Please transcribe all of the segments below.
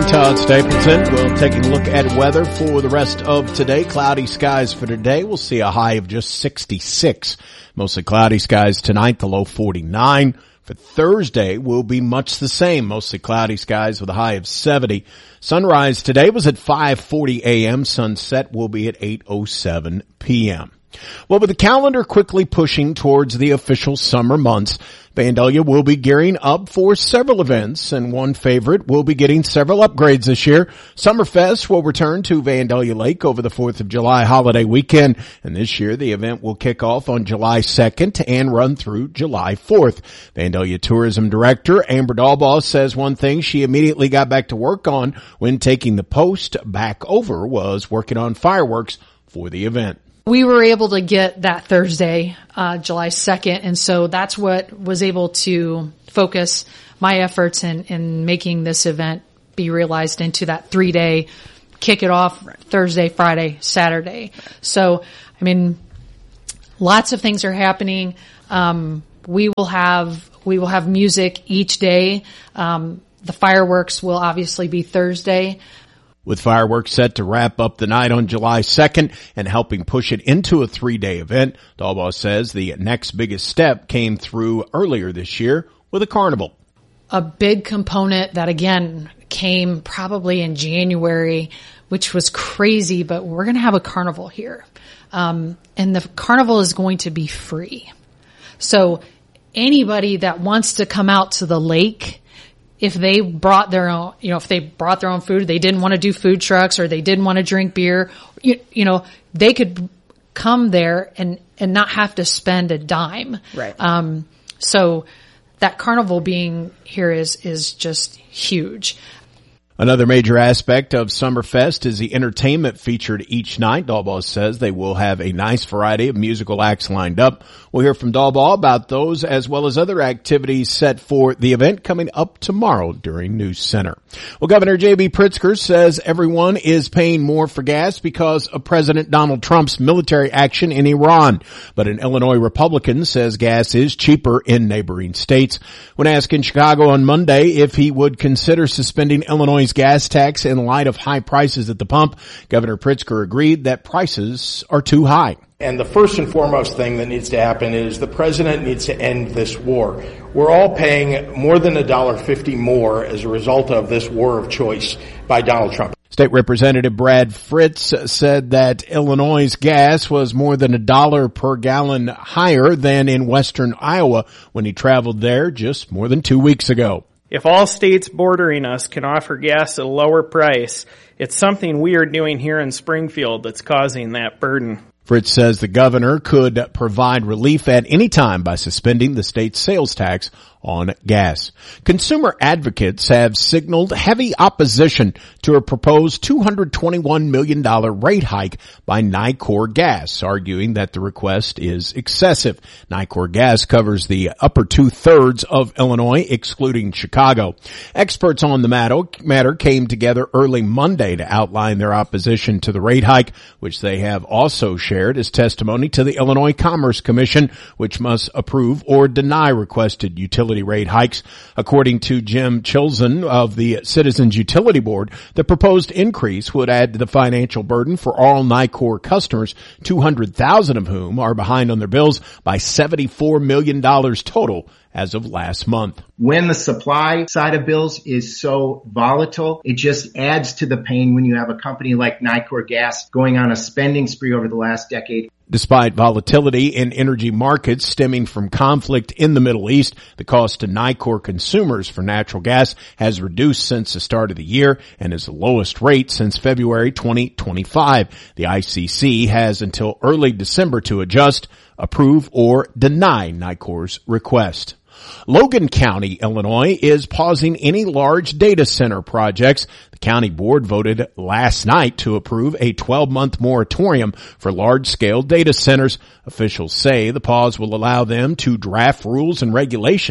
Todd Stapleton. We'll take a look at weather for the rest of today. Cloudy skies for today. We'll see a high of just 66. Mostly cloudy skies tonight, the low 49. For Thursday will be much the same. Mostly cloudy skies with a high of 70. Sunrise today was at 5:40 a.m. Sunset will be at 8:07 p.m. Well, with the calendar quickly pushing towards the official summer months, Vandalia will be gearing up for several events, and one favorite will be getting several upgrades this year. Summerfest will return to Vandalia Lake over the 4th of July holiday weekend, and this year the event will kick off on July 2nd and run through July 4th. Vandalia Tourism Director Amber Dahlbaugh says one thing she immediately got back to work on when taking the post back over was working on fireworks for the event. We were able to get that Thursday, July 2nd, and so that's what was able to focus my efforts in making this event be realized into that 3-day, kick it off Thursday, Friday, Saturday. So, I mean, lots of things are happening. We will have music each day. The fireworks will obviously be Thursday. With fireworks set to wrap up the night on July 2nd and helping push it into a 3-day event, Dahlbaugh says the next biggest step came through earlier this year with a carnival. A big component that, again, came probably in January, which was crazy, but we're going to have a carnival here. And the carnival is going to be free. So anybody that wants to come out to the lake, if they brought their own, food, they didn't want to do food trucks or they didn't want to drink beer, they could come there and not have to spend a dime. Right. So that carnival being here is just huge. Another major aspect of Summerfest is the entertainment featured each night. Dahlbaugh says they will have a nice variety of musical acts lined up. We'll hear from Dahlbaugh about those as well as other activities set for the event coming up tomorrow during News Center. Well, Governor J.B. Pritzker says everyone is paying more for gas because of President Donald Trump's military action in Iran. But an Illinois Republican says gas is cheaper in neighboring states. When asked in Chicago on Monday if he would consider suspending Illinois' gas tax in light of high prices at the pump, Governor Pritzker agreed that prices are too high. And the first and foremost thing that needs to happen is the president needs to end this war. We're all paying more than $1.50 more as a result of this war of choice by Donald Trump. State Representative Brad Fritz said that Illinois' gas was more than $1 per gallon higher than in western Iowa when he traveled there just more than 2 weeks ago. If all states bordering us can offer gas at a lower price, it's something we are doing here in Springfield that's causing that burden. Fritz says the governor could provide relief at any time by suspending the state's sales tax on gas. Consumer advocates have signaled heavy opposition to a proposed $221 million rate hike by Nicor Gas, arguing that the request is excessive. Nicor Gas covers the upper 2/3 of Illinois, excluding Chicago. Experts on the matter came together early Monday to outline their opposition to the rate hike, which they have also shared as testimony to the Illinois Commerce Commission, which must approve or deny requested utility rate hikes. According to Jim Chilson of the Citizens Utility Board, the proposed increase would add to the financial burden for all Nicor customers, 200,000 of whom are behind on their bills by $74 million total as of last month. When the supply side of bills is so volatile, it just adds to the pain when you have a company like Nicor Gas going on a spending spree over the last decade. Despite volatility in energy markets stemming from conflict in the Middle East, the cost to Nicor consumers for natural gas has reduced since the start of the year and is the lowest rate since February 2025. The ICC has until early December to adjust, approve, or deny Nicor's request. Logan County, Illinois, is pausing any large data center projects. The county board voted last night to approve a 12-month moratorium for large-scale data centers. Officials say the pause will allow them to draft rules and regulations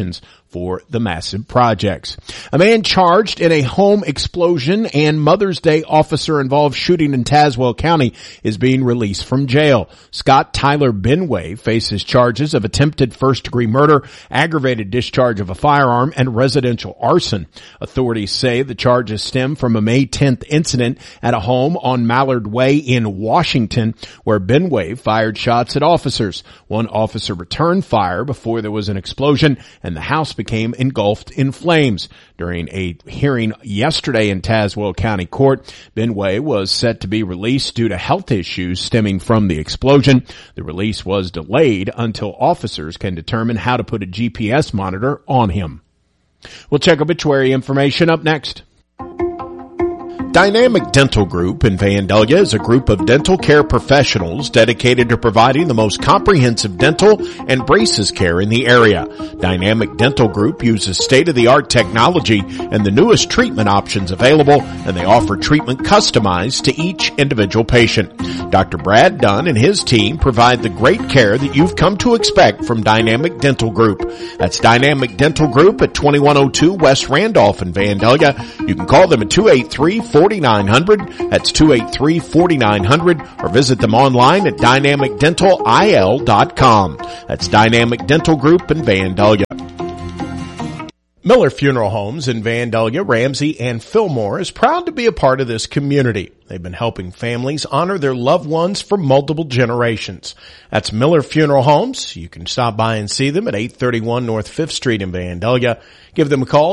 for the massive projects. A man charged in a home explosion and Mother's Day officer-involved shooting in Tazewell County is being released from jail. Scott Tyler Benway faces charges of attempted first-degree murder, aggravated discharge of a firearm, and residential arson. Authorities say the charges stem from a May 10th incident at a home on Mallard Way in Washington where Benway fired shots at officers. One officer returned fire before there was an explosion and the house became engulfed in flames. During a hearing yesterday in Tazewell County Court, Benway was set to be released due to health issues stemming from the explosion. The release was delayed until officers can determine how to put a GPS monitor on him. We'll check obituary information up next. Dynamic Dental Group in Vandalia is a group of dental care professionals dedicated to providing the most comprehensive dental and braces care in the area. Dynamic Dental Group uses state-of-the-art technology and the newest treatment options available, and they offer treatment customized to each individual patient. Dr. Brad Dunn and his team provide the great care that you've come to expect from Dynamic Dental Group. That's Dynamic Dental Group at 2102 West Randolph in Vandalia. You can call them at 283-4900. That's 283-4900, or visit them online at dynamicdentalil.com. That's Dynamic Dental Group in Vandalia. Miller Funeral Homes in Vandalia, Ramsey, and Fillmore is proud to be a part of this community. They've been helping families honor their loved ones for multiple generations. That's Miller Funeral Homes. You can stop by and see them at 831 North 5th Street in Vandalia. Give them a call,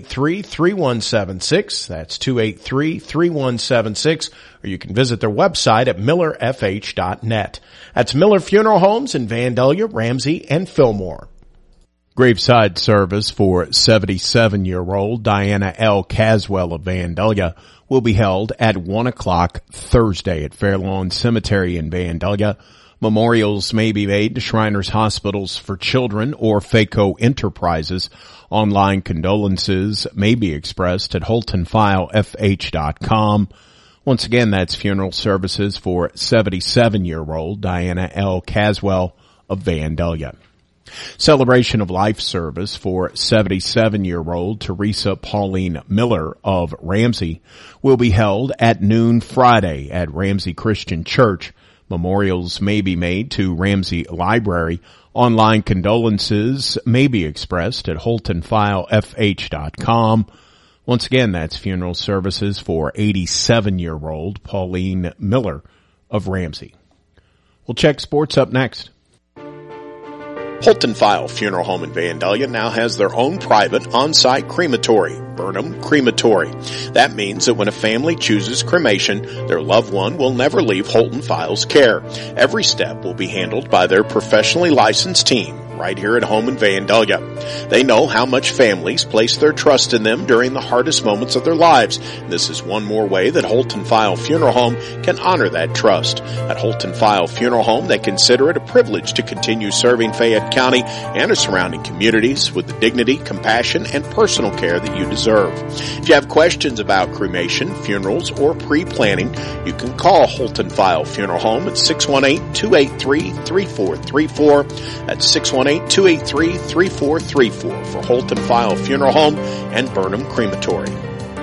283-3176. That's 283-3176. Or you can visit their website at millerfh.net. That's Miller Funeral Homes in Vandalia, Ramsey, and Fillmore. Graveside service for 77-year-old Diana L. Caswell of Vandalia will be held at 1 o'clock Thursday at Fairlawn Cemetery in Vandalia. Memorials may be made to Shriners Hospitals for Children or FACO Enterprises. Online condolences may be expressed at HoltonFileFH.com. Once again, that's funeral services for 77-year-old Diana L. Caswell of Vandalia. Celebration of Life service for 77-year-old Teresa Pauline Miller of Ramsey will be held at noon Friday at Ramsey Christian Church. Memorials may be made to Ramsey Library. Online condolences may be expressed at HoltonFileFH.com. Once again, that's funeral services for 87-year-old Pauline Miller of Ramsey. We'll check sports up next. Holton File Funeral Home in Vandalia now has their own private on-site crematory, Burnham Crematory. That means that when a family chooses cremation, their loved one will never leave Holton File's care. Every step will be handled by their professionally licensed team right here at home in Vandalia. They know how much families place their trust in them during the hardest moments of their lives. This is one more way that Holton File Funeral Home can honor that trust. At Holton File Funeral Home, they consider it a privilege to continue serving Fayette County and its surrounding communities with the dignity, compassion, and personal care that you deserve. If you have questions about cremation, funerals, or pre-planning, you can call Holton File Funeral Home at 618-283-3434. That's 618-283-3434 for Holton File Funeral Home and Burnham Crematory.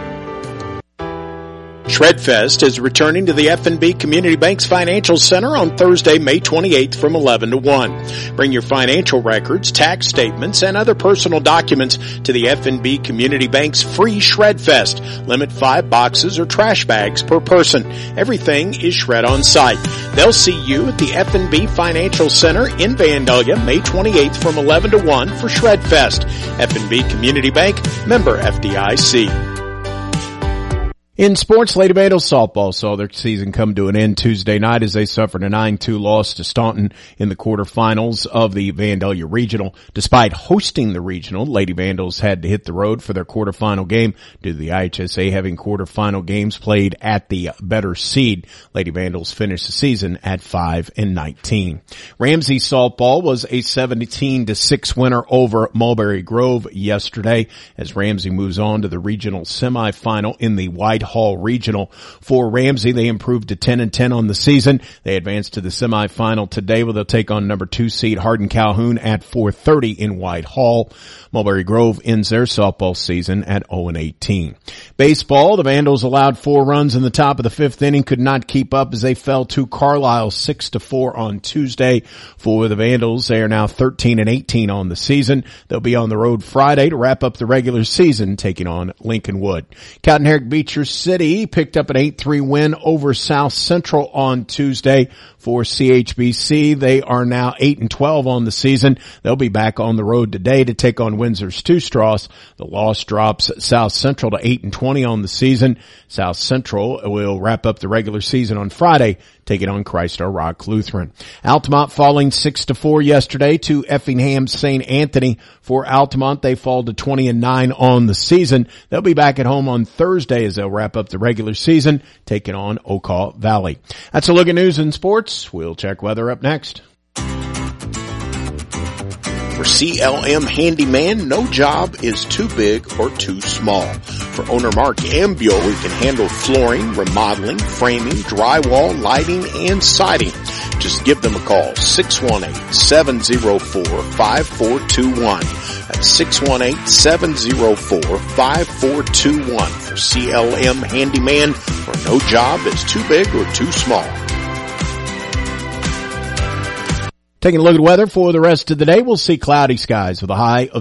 Shredfest is returning to the F&B Community Bank's Financial Center on Thursday, May 28th from 11 to 1. Bring your financial records, tax statements, and other personal documents to the F&B Community Bank's free Shredfest. Limit 5 boxes or trash bags per person. Everything is shred on site. They'll see you at the F&B Financial Center in Vandalia, May 28th from 11 to 1 for Shredfest. F&B Community Bank, member FDIC. In sports, Lady Vandals softball saw their season come to an end Tuesday night as they suffered a 9-2 loss to Staunton in the quarterfinals of the Vandalia Regional. Despite hosting the regional, Lady Vandals had to hit the road for their quarterfinal game due to the IHSA having quarterfinal games played at the better seed. Lady Vandals finished the season at 5-19. Ramsey softball was a 17-6 winner over Mulberry Grove yesterday as Ramsey moves on to the regional semifinal in the White Whitehall Regional. For Ramsey, they improved to 10-10 on the season. They advanced to the semifinal today where they'll take on number 2 seed Hardin Calhoun at 4:30 in Whitehall. Mulberry Grove ends their softball season at 0-18. Baseball, the Vandals allowed 4 runs in the top of the 5th inning, could not keep up as they fell to Carlisle 6-4 on Tuesday. For the Vandals, they are now 13-18 on the season. They'll be on the road Friday to wrap up the regular season, taking on Lincoln Wood. Cotton Herrick Beecher City picked up an 8-3 win over South Central on Tuesday. For CHBC, they are now 8-12 on the season. They'll be back on the road today to take on Windsor's Two Straws. The loss drops South Central to 8-20 on the season. South Central will wrap up the regular season on Friday, taking on Christ Our Rock Lutheran. Altamont falling 6-4 yesterday to Effingham St. Anthony. For Altamont, they fall to 20-9 on the season. They'll be back at home on Thursday as they'll wrap up the regular season, taking on Okaw Valley. That's a look at news and sports. We'll check weather up next. For CLM Handyman, no job is too big or too small. For owner Mark Ambio, we can handle flooring, remodeling, framing, drywall, lighting, and siding. Just give them a call, 618-704-5421. That's 618-704-5421 for CLM Handyman, where no job is too big or too small. Taking a look at weather for the rest of the day, we'll see cloudy skies with a high of